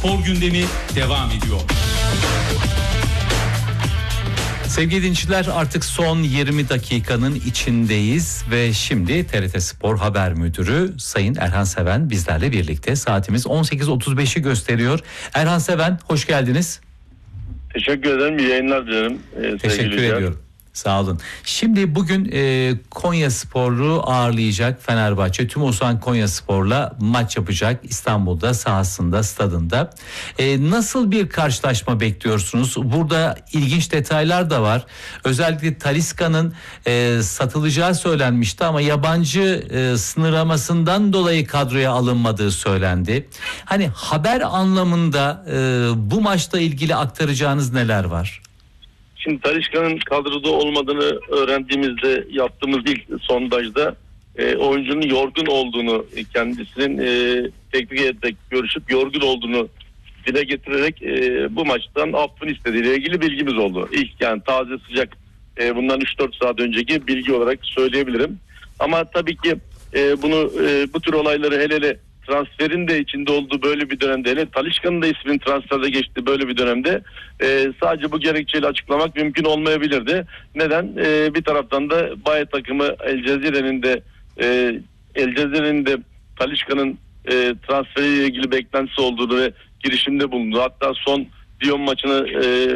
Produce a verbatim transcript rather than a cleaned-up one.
spor gündemi devam ediyor. Sevgili dinleyiciler, artık son yirmi dakikanın içindeyiz ve şimdi T R T Spor Haber Müdürü Sayın Erhan Seven bizlerle birlikte. Saatimiz on sekiz otuz beşi gösteriyor. Erhan Seven, hoş geldiniz. Teşekkür ederim. İyi yayınlar dilerim. Ee, Teşekkür ediyorum. Sağ olun. Şimdi bugün e, Konyaspor'u ağırlayacak Fenerbahçe. Tüm Osan Konyaspor'la maç yapacak İstanbul'da, sahasında, stadında. E, nasıl bir karşılaşma bekliyorsunuz? Burada ilginç detaylar da var. Özellikle Talisca'nın e, satılacağı söylenmişti ama yabancı e, sınırlamasından dolayı kadroya alınmadığı söylendi. Hani haber anlamında e, bu maçla ilgili aktaracağınız neler var? Şimdi Talisca'nın kadroda olmadığını öğrendiğimizde yaptığımız ilk sondajda e, oyuncunun yorgun olduğunu, kendisinin e, teknik heyetle görüşüp yorgun olduğunu dile getirerek e, bu maçtan affını istediğiyle ilgili bilgimiz oldu. İlk, yani taze sıcak, e, bundan üç dört saat önceki bilgi olarak söyleyebilirim. Ama tabii ki e, bunu e, bu tür olayları hele hele transferin de içinde olduğu böyle bir dönemde, hele Talisca'nın da isminin transferde geçtiği böyle bir dönemde e, sadece bu gerekçeyle açıklamak mümkün olmayabilirdi. Neden? E, bir taraftan da Bayer takımı El Cezire'nin de e, El Cezire'nin de Talisca'nın e, transferiyle ilgili beklentisi olduğunu ve girişimde bulundu. Hatta son Lyon maçını e,